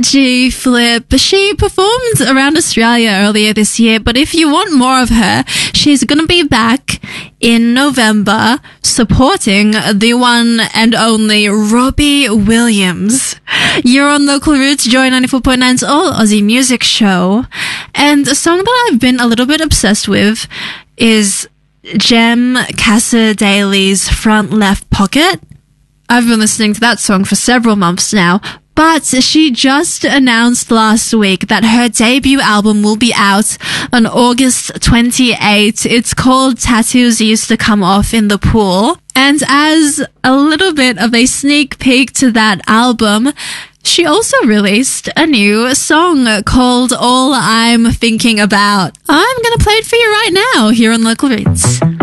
G-Flip. She performed around Australia earlier this year, but if you want more of her, she's going to be back in November supporting the one and only Robbie Williams. You're on Local Roots, Joy 94.9's All Aussie Music Show. And a song that I've been a little bit obsessed with is Jem Cassar-Daley's Front Left Pocket. I've been listening to that song for several months now, but she just announced last week that her debut album will be out on August 28th. It's called Tattoos Used to Come Off in the Pool. And as a little bit of a sneak peek to that album, she also released a new song called All I'm Thinking About. I'm going to play it for you right now here on Local Roots.